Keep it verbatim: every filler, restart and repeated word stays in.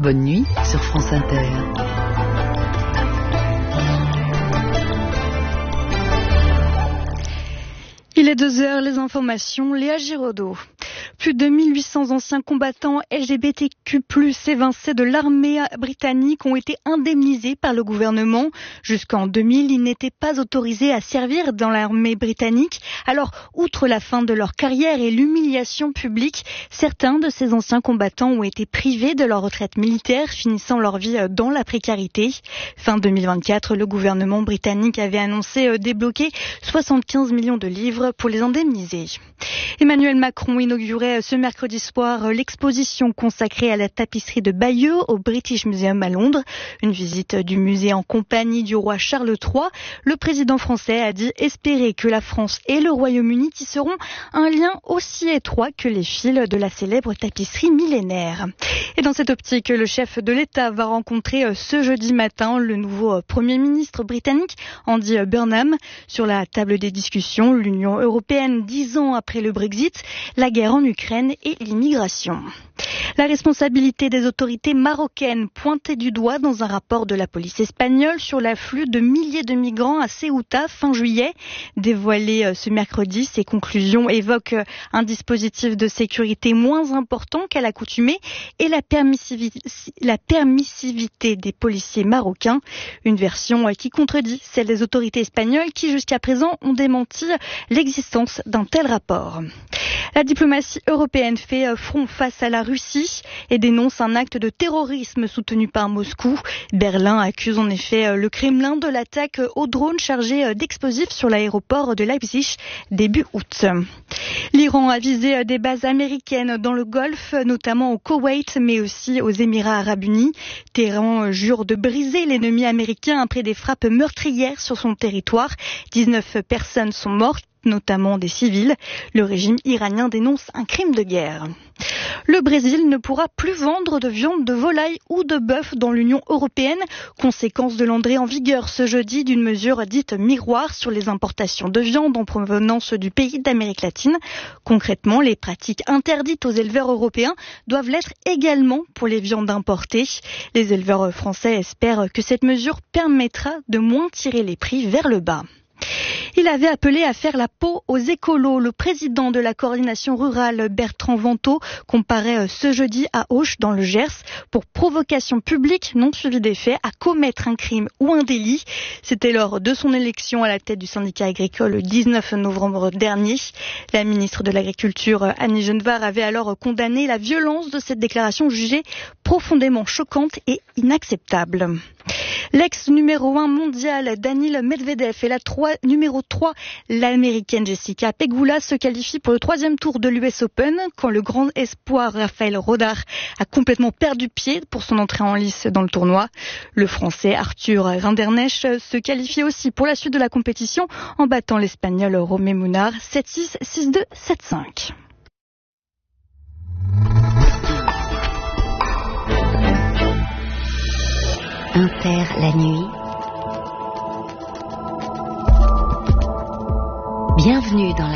Bonne nuit sur France Inter. Il est deux heures, les informations, Léa Giraudot. Plus de mille huit cents anciens combattants L G B T Q plus, évincés de l'armée britannique ont été indemnisés par le gouvernement. Jusqu'en deux mille, ils n'étaient pas autorisés à servir dans l'armée britannique. Alors, outre la fin de leur carrière et l'humiliation publique, certains de ces anciens combattants ont été privés de leur retraite militaire, finissant leur vie dans la précarité. Fin deux mille vingt-quatre, le gouvernement britannique avait annoncé débloquer soixante-quinze millions de livres pour les indemniser. Emmanuel Macron inaugurait ce mercredi soir l'exposition consacrée à la tapisserie de Bayeux au British Museum à Londres. Une visite du musée en compagnie du roi Charles trois. Le président français a dit espérer que la France et le Royaume-Uni tisseront un lien aussi étroit que les fils de la célèbre tapisserie millénaire. Et dans cette optique, le chef de l'État va rencontrer ce jeudi matin le nouveau Premier ministre britannique, Andy Burnham. Sur la table des discussions, l'Union européenne, dix ans après le Brexit, la guerre en Ukraine et l'immigration. La responsabilité des autorités marocaines pointée du doigt dans un rapport de la police espagnole sur l'afflux de milliers de migrants à Ceuta fin juillet. Dévoilé ce mercredi, ces conclusions évoquent un dispositif de sécurité moins important qu'à l'accoutumée et la permissivité, la permissivité des policiers marocains. Une version qui contredit celle des autorités espagnoles qui jusqu'à présent ont démenti l'existence d'un tel rapport. La diplomatie européenne fait front face à la Russie et dénonce un acte de terrorisme soutenu par Moscou. Berlin accuse en effet le Kremlin de l'attaque au drone chargé d'explosifs sur l'aéroport de Leipzig début août. L'Iran a visé des bases américaines dans le Golfe, notamment au Koweït, mais aussi aux Émirats arabes unis. Téhéran jure de briser l'ennemi américain après des frappes meurtrières sur son territoire. dix-neuf personnes sont mortes, notamment des civils. Le régime iranien dénonce un crime de guerre. Le Brésil ne pourra plus vendre de viande de volaille ou de bœuf dans l'Union européenne, conséquence de l'entrée en vigueur ce jeudi d'une mesure dite miroir sur les importations de viande en provenance du pays d'Amérique latine. Concrètement, les pratiques interdites aux éleveurs européens doivent l'être également pour les viandes importées. Les éleveurs français espèrent que cette mesure permettra de moins tirer les prix vers le bas. Il avait appelé à faire la peau aux écolos. Le président de la coordination rurale, Bertrand Vantaux, comparaît ce jeudi à Auch dans le Gers pour provocation publique non suivie des faits à commettre un crime ou un délit. C'était lors de son élection à la tête du syndicat agricole le dix-neuf novembre dernier. La ministre de l'Agriculture, Annie Genevard, avait alors condamné la violence de cette déclaration jugée profondément choquante et inacceptable. L'ex numéro un mondial Daniil Medvedev et la trois, numéro trois, l'américaine Jessica Pegula, se qualifient pour le troisième tour de l'U S Open quand le grand espoir Rafael Rodar a complètement perdu pied pour son entrée en lice dans le tournoi. Le français Arthur Rinderknecht se qualifie aussi pour la suite de la compétition en battant l'espagnol Romé Munar sept six, six deux, sept cinq. Inter la nuit. Bienvenue dans la